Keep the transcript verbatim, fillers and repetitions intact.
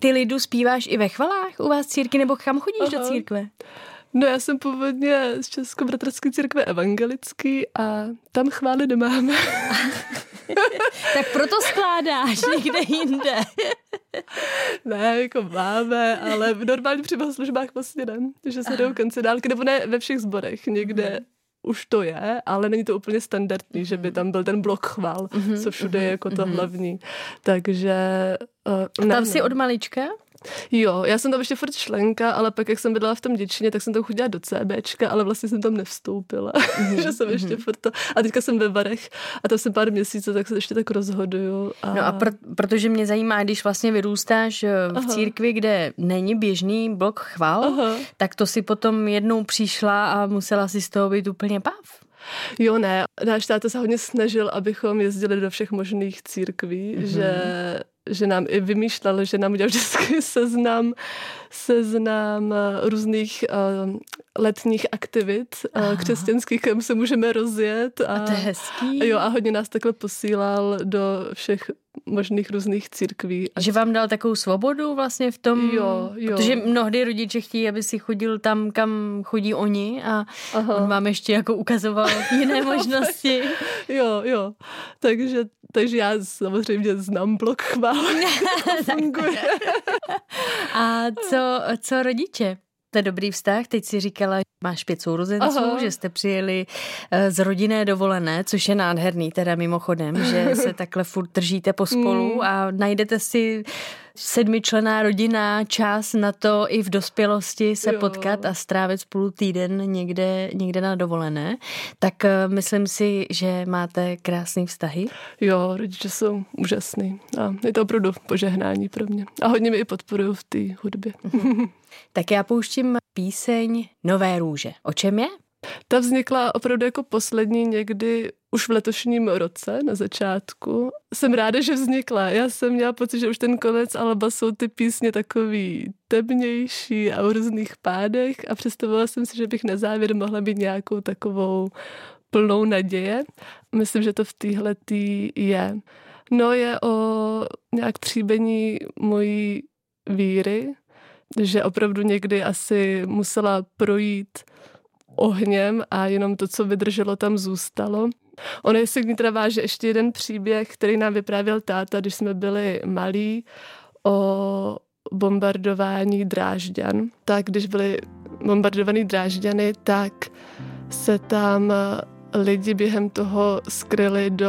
ty lidu zpíváš i ve chvalách u vás v církvi, nebo kam chodíš Aha. do církve? No já jsem původně z Českobratrské církve evangelický a tam chvály nemáme. Tak proto skládáš někde jinde. Ne, jako máme, ale v normálně při bohoslužbách vlastně ne, že se jdou kancionálky, nebo ne ve všech sborech, někde mm. už to je, ale není to úplně standardní, mm. že by tam byl ten blok chvál, mm. co všude je jako to mm. hlavní. Takže... Uh, ne, tam jsi no. od malička? Jo, já jsem tam ještě furt členka, ale pak, jak jsem bydlela v tom Děčíně, tak jsem tam chodila do CBčka, ale vlastně jsem tam nevstoupila, mm-hmm. že jsem ještě furt to. A teďka jsem ve Varech a tam jsem pár měsíců, tak se ještě tak rozhoduju. A... No a pr- protože mě zajímá, když vlastně vyrůstáš v Aha. církvi, kde není běžný blok chval, Aha. tak to si potom jednou přišla a musela si z toho být úplně pav. Jo, ne, náš táta se hodně snažil, abychom jezdili do všech možných církví, mm-hmm. že... že nám i vymýšlel, že nám udělal vždycky seznam, seznam různých uh, letních aktivit uh, křesťanských, kam se můžeme rozjet. A, a to je hezký. Jo, a hodně nás takhle posílal do všech možných různých církví. Že vám dal takovou svobodu vlastně v tom, jo, jo. Protože mnohdy rodiče chtějí, aby si chodil tam, kam chodí oni a Aha. on vám ještě jako ukazoval jiné možnosti. Jo, jo. Takže, takže já samozřejmě znám blok chvál. Funguje. A co, co rodiče? To je dobrý vztah. Teď si říkala, že máš pět sourozenců, Aha. že jste přijeli z rodinné dovolené, což je nádherný teda mimochodem, že se takhle furt držíte pospolu a najdete si sedmičlenná rodina čas na to i v dospělosti se jo. potkat a strávit spolu týden někde, někde na dovolené. Tak myslím si, že máte krásný vztahy. Jo, rodiče jsou úžasný. A je to opravdu požehnání pro mě. A hodně mi i podporují v té hudbě. Tak já pouštím píseň Nové růže. O čem je? Ta vznikla opravdu jako poslední někdy už v letošním roce na začátku. Jsem ráda, že vznikla. Já jsem měla pocit, že už ten konec alba jsou ty písně takový temnější a o různých pádech a představovala jsem si, že bych na závěr mohla být nějakou takovou plnou naděje. Myslím, že to v téhletý je. No je o nějak tříbení mojí víry, že opravdu někdy asi musela projít ohněm a jenom to, co vydrželo, tam zůstalo. Ono je se k ní teda váže ještě jeden příběh, který nám vyprávěl táta, když jsme byli malí, o bombardování Drážďan. Tak když byly bombardovaný Drážďany, tak se tam lidi během toho skryli do